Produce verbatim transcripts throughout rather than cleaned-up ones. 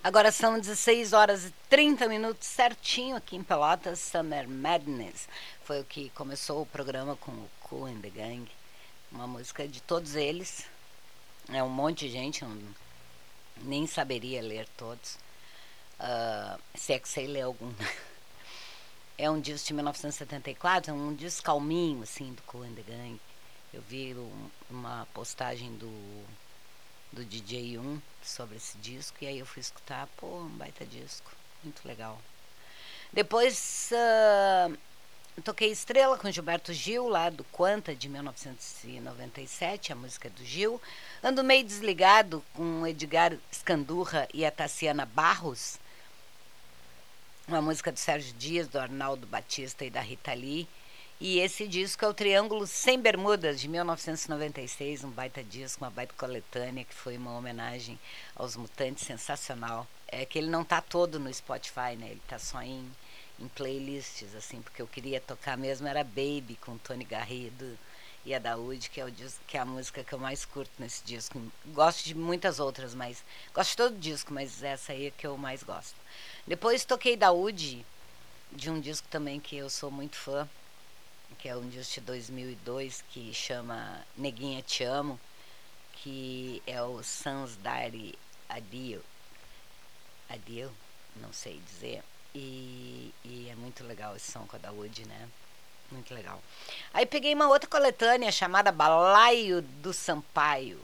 Agora são dezesseis horas e trinta minutos, certinho aqui em Pelotas. Summer Madness foi o que começou o programa com o Kool and the Gang. Uma música de todos eles. É um monte de gente, eu nem saberia ler todos. Uh, se é que sei ler algum. É um disco de mil novecentos e setenta e quatro, é um disco calminho, assim, do Kool and the Gang. Eu vi um, uma postagem do, do D J um sobre esse disco, e aí eu fui escutar, pô, um baita disco, muito legal. Depois uh, toquei Estrela com Gilberto Gil, lá do Quanta, de mil novecentos e noventa e sete, a música do Gil. Ando meio desligado com Edgar Scandurra e a Tassiana Barros, uma música do Sérgio Dias, do Arnaldo Batista e da Rita Lee. E esse disco é o Triângulo Sem Bermudas, de mil novecentos e noventa e seis, um baita disco, uma baita coletânea, que foi uma homenagem aos Mutantes, sensacional. É que ele não tá todo no Spotify, né? Ele tá só em, em playlists, assim, porque eu queria tocar mesmo era Baby, com Tony Garrido e a Daúde, que é, o disco, que é a música que eu mais curto nesse disco. Gosto de muitas outras, mas gosto de todo disco, mas essa aí é que eu mais gosto. Depois toquei Daúde, de um disco também que eu sou muito fã, que é um disco de dois mil e dois, que chama Neguinha Te Amo, que é o Sans Dari Adio, Adio, não sei dizer, e, e é muito legal esse som com a Daúde, né? Muito legal. Aí peguei uma outra coletânea chamada Balaio do Sampaio,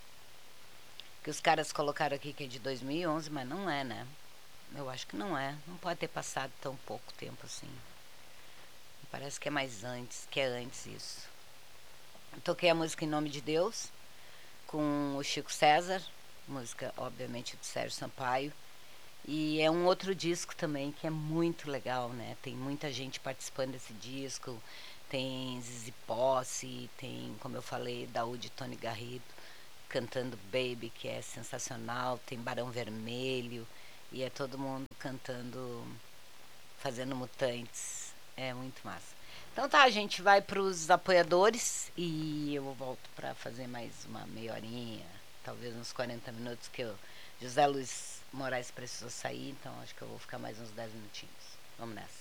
que os caras colocaram aqui que é de dois mil e onze, mas não é, né? Eu acho que não é. Não pode ter passado tão pouco tempo assim. Parece que é mais antes, que é antes isso. Eu toquei a música Em Nome de Deus, com o Chico César, música, obviamente, do Sérgio Sampaio. E é um outro disco também que é muito legal, né? Tem muita gente participando desse disco. Tem Zizi Posse, tem, como eu falei, Daúde e Tony Garrido cantando Baby, que é sensacional. Tem Barão Vermelho. E é todo mundo cantando, fazendo Mutantes. É muito massa. Então tá, a gente vai pros apoiadores e eu volto pra fazer mais uma meia horinha, talvez uns quarenta minutos, que o José Luiz Moraes precisou sair, então acho que eu vou ficar mais uns dez minutinhos. Vamos nessa.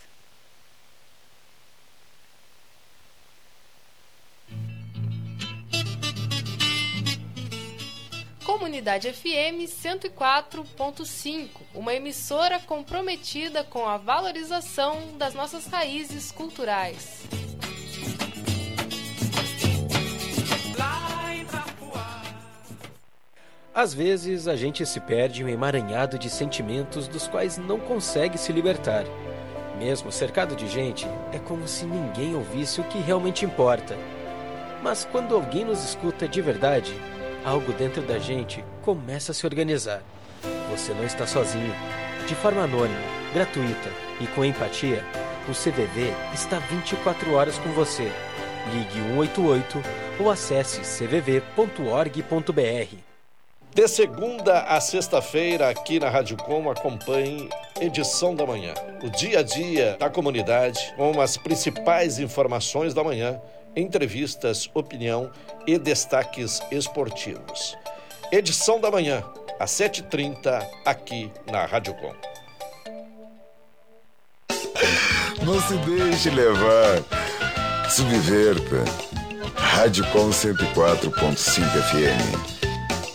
Comunidade F M cento e quatro ponto cinco, uma emissora comprometida com a valorização das nossas raízes culturais. Às vezes a gente se perde em um emaranhado de sentimentos dos quais não consegue se libertar. Mesmo cercado de gente, é como se ninguém ouvisse o que realmente importa. Mas quando alguém nos escuta de verdade, algo dentro da gente começa a se organizar. Você não está sozinho. De forma anônima, gratuita e com empatia, o C V V está vinte e quatro horas com você. Ligue um oito oito ou acesse c v v ponto org ponto b r. De segunda a sexta-feira, aqui na Rádio Com, acompanhe Edição da Manhã. O dia a dia da comunidade, com as principais informações da manhã, entrevistas, opinião e destaques esportivos. Edição da Manhã, às sete e trinta, aqui na Rádio Com. Não se deixe levar. Subverta. Rádio Com cento e quatro ponto cinco F M.